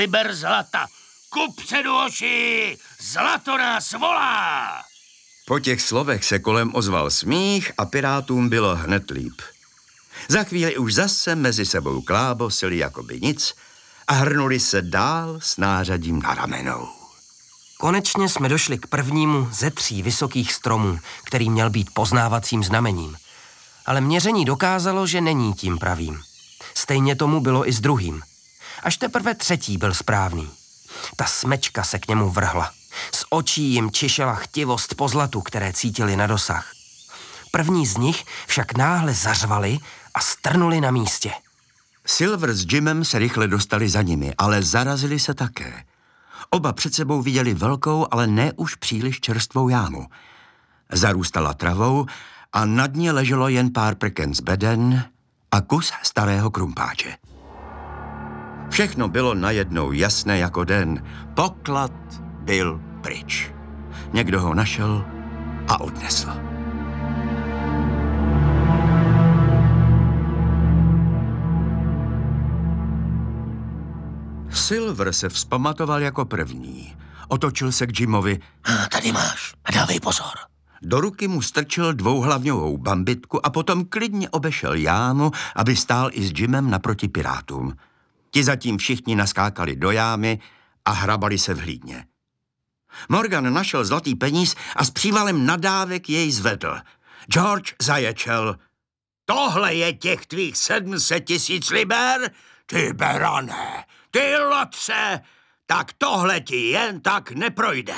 liber zlata. Kupředu oši, zlato nás volá. Po těch slovech se kolem ozval smích a pirátům bylo hned líp. Za chvíli už zase mezi sebou klábosili jakoby nic a hrnuli se dál s nářadím na ramenou. Konečně jsme došli k prvnímu ze 3 vysokých stromů, který měl být poznávacím znamením. Ale měření dokázalo, že není tím pravým. Stejně tomu bylo i s druhým. Až teprve 3. byl správný. Ta smečka se k němu vrhla. Z očí jim čišela chtivost po zlatu, které cítili na dosah. První z nich však náhle zařvali a strnuli na místě. Silver s Jimem se rychle dostali za nimi, ale zarazili se také. Oba před sebou viděli velkou, ale ne už příliš čerstvou jámu. Zarůstala travou a na dně leželo jen pár prken z beden a kus starého krumpáče. Všechno bylo najednou jasné jako den. Poklad byl pryč. Někdo ho našel a odnesl. Silver se vzpamatoval jako první. Otočil se k Jimovi. Tady máš, dávej pozor. Do ruky mu strčil dvouhlavňovou bambitku a potom klidně obešel jámu, aby stál i s Jimem naproti pirátům. Ti zatím všichni naskákali do jámy a hrabali se v hlídně. Morgan našel zlatý peníz a s přívalem nadávek jej zvedl. George zaječel. Tohle je těch tvých 700 000 liber? Ty berane, ty lotře, tak tohle ti jen tak neprojde.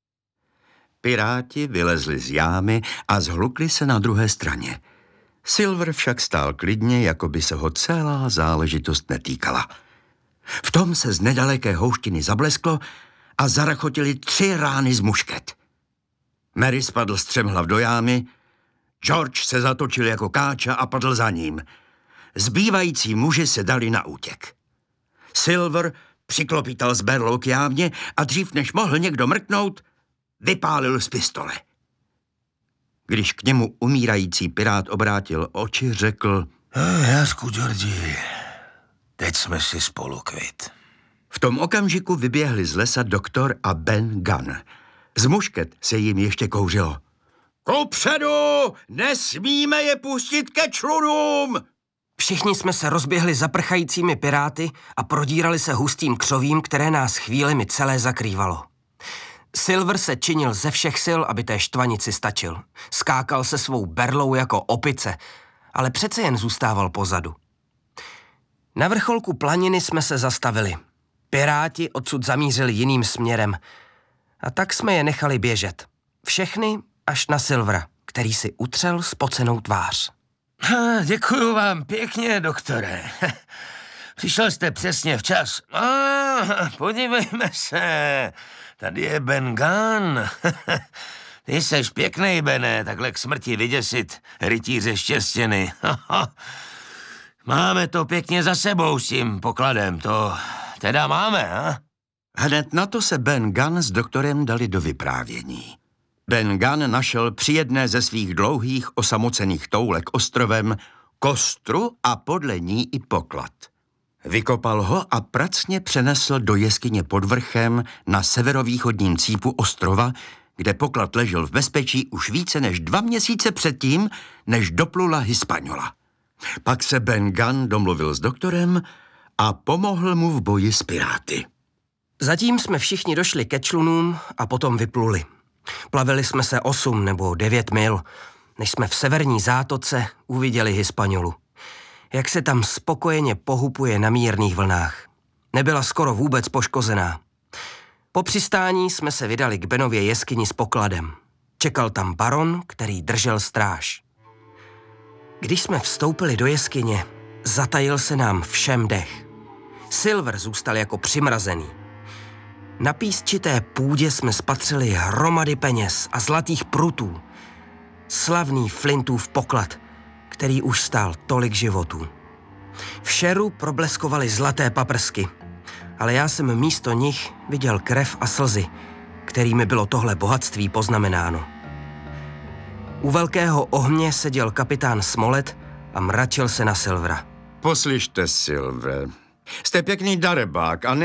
Piráti vylezli z jámy a zhlukli se na druhé straně. Silver však stál klidně, jako by se ho celá záležitost netýkala. V tom se z nedaleké houštiny zablesklo a zarachotily 3 rány z mušket. Mary spadl střemhlav do jámy, George se zatočil jako káča a padl za ním. Zbývající muži se dali na útěk. Silver přiklopítal z berlou k jámě a dřív než mohl někdo mrknout, vypálil z pistole. Když k němu umírající pirát obrátil oči, řekl: Jasku, Georgi, teď jsme si spolu kvit. V tom okamžiku vyběhli z lesa doktor a Ben Gunn. Z mušket se jim ještě kouřilo. Kupředu, nesmíme je pustit ke člunům! Všichni jsme se rozběhli za prchajícími piráty a prodírali se hustým křovím, které nás chvílemi celé zakrývalo. Silver se činil ze všech sil, aby té štvanici stačil. Skákal se svou berlou jako opice, ale přece jen zůstával pozadu. Na vrcholku planiny jsme se zastavili. Piráti odsud zamířili jiným směrem a tak jsme je nechali běžet. Všechny až na Silvera, který si utřel spocenou tvář. Děkuju vám pěkně, doktore. Přišel jste přesně včas. Podívejme se, tady je Ben Gunn. Ty seš pěknej, Bene, takhle k smrti vyděsit rytíře štěstěny. Máme to pěkně za sebou s tím pokladem, to teda máme, ha? Hned na to se Ben Gunn s doktorem dali do vyprávění. Ben Gunn našel při jedné ze svých dlouhých osamocených toulek ostrovem kostru a podle ní i poklad. Vykopal ho a pracně přenesl do jeskyně pod vrchem na severovýchodním cípu ostrova, kde poklad ležel v bezpečí už více než 2 měsíce předtím, než doplula Hispaniola. Pak se Ben Gunn domluvil s doktorem a pomohl mu v boji s piráty. Zatím jsme všichni došli ke člunům a potom vypluli. Plavili jsme se 8 nebo 9 mil, než jsme v severní zátoce uviděli Hispaniolu. Jak se tam spokojeně pohupuje na mírných vlnách. Nebyla skoro vůbec poškozená. Po přistání jsme se vydali k Benově jeskyni s pokladem. Čekal tam baron, který držel stráž. Když jsme vstoupili do jeskyně, zatajil se nám všem dech. Silver zůstal jako přimrazený. Na písčité půdě jsme spatřili hromady peněz a zlatých prutů. Slavný Flintův poklad, který už stál tolik životů. V šeru probleskovaly zlaté paprsky, ale já jsem místo nich viděl krev a slzy, kterými bylo tohle bohatství poznamenáno. U velkého ohně seděl kapitán Smollett a mračil se na Silvera. Poslyšte, Silver, jste pěkný darebák a